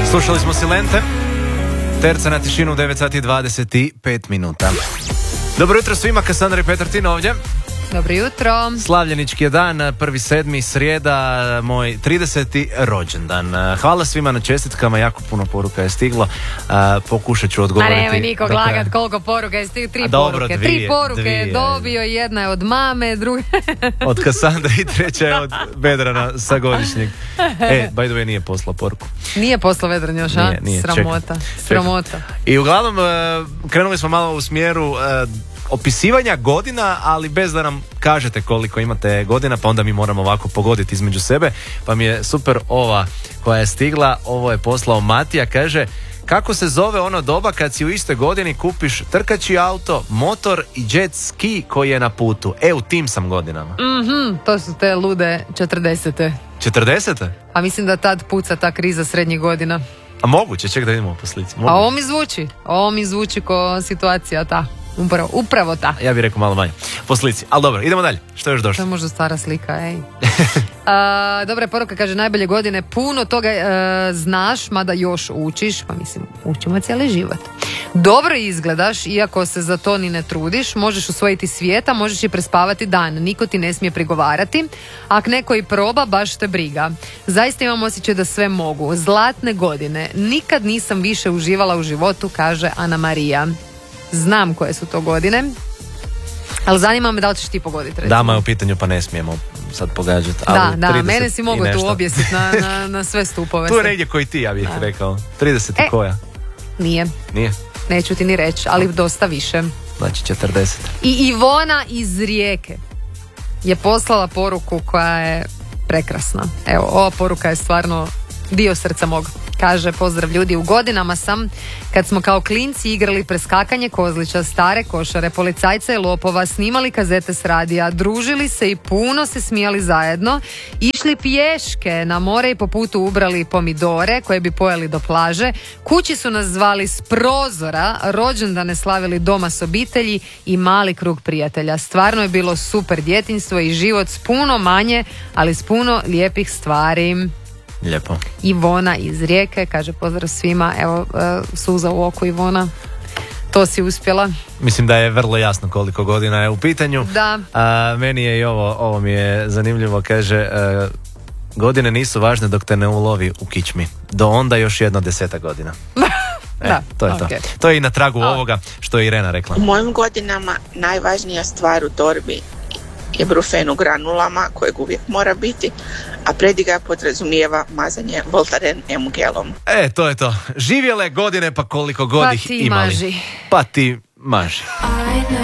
Slušali smo Silente, Terca na tišinu, 9 sati i 25 minuta. Dobro jutro svima, Kasandra i Petartin ovdje. Dobro jutro. Slavljenički je dan, 1.7. srijeda, moj 30. rođendan. Hvala svima na čestitkama, jako puno poruka je stiglo. Pokušat ću odgovoriti. A nemoj nikog lagat koliko poruka je stiglo, 3 dobro, poruke. Dvije 3 poruke je dobio, jedna je od mame, druga... od Kasandre i treća je od Vedrana sa godišnjeg. By the way, nije poslao poruku. Nije poslao Vedran još, a? Nije, Sramota. Sramota. I uglavnom, krenuli smo malo u smjeru opisivanja godina, ali bez da nam kažete koliko imate godina, pa onda mi moramo ovako pogoditi između sebe. Pa mi je super ova koja je stigla, ovo je poslao Matija, kaže: kako se zove ono doba kad si u istoj godini kupiš trkaći auto, motor i jet ski koji je na putu? U tim sam godinama. To su te lude 40. 40? A mislim da tad puca ta kriza srednjih godina. A moguće, ček da vidimo po slici. A ovo mi zvuči ko situacija ta. Upravo ta. Ja bih rekao malo manje po slici, ali dobro, idemo dalje. Što je još došlo? To je možda stara slika, ej. Dobra poruka, kaže: najbolje godine, puno toga znaš, mada još učiš, pa mislim, učimo cijeli život. Dobro izgledaš, iako se za to ni ne trudiš, možeš usvojiti svijeta, možeš i prespavati dan, niko ti ne smije prigovarati, ak neko i proba, baš te briga. Zaista imam osjećaj da sve mogu. Zlatne godine, nikad nisam više uživala u životu, kaže Ana Marija. Znam koje su to godine, ali zanima me da li ćeš ti pogoditi. Dama je u pitanju, pa ne smijemo sad pogađati. Da, mene si mogu tu objesiti na sve stupove. Tu je negdje koji ti, ja bih rekao. 30 i koja? Nije. Neću ti ni reći, ali dosta više. Znači 40. I Ivona iz Rijeke je poslala poruku koja je prekrasna. Evo, ova poruka je stvarno dio srca mog. Kaže: pozdrav ljudi, u godinama sam, kad smo kao klinci igrali preskakanje kozlića, stare košare, policajca i lopova, snimali kazete s radija, družili se i puno se smijali zajedno, išli pješke na more i po putu ubrali pomidore koje bi pojeli do plaže, kući su nas zvali s prozora, rođendane slavili doma s obitelji i mali krug prijatelja. Stvarno je bilo super djetinjstvo i život s puno manje, ali s puno lijepih stvari. Lijepo. Ivona iz Rijeke kaže: pozdrav svima. Evo, suza u oku, Ivona, to si uspjela. Mislim da je vrlo jasno koliko godina je u pitanju. Da. Meni je i ovo mi je zanimljivo, kaže: godine nisu važne dok te ne ulovi u kičmi, do onda još jedno 10 godina. Da, to je okay. To je i na tragu ovoga što je Irena rekla. U mojim godinama najvažnija stvar u torbi je brufen u granulama, kojeg uvijek mora biti, a prediga podrazumijeva mazanje Voltaren M gelom. To je to. Živjele godine, pa koliko god ih imali. Pa ti maži.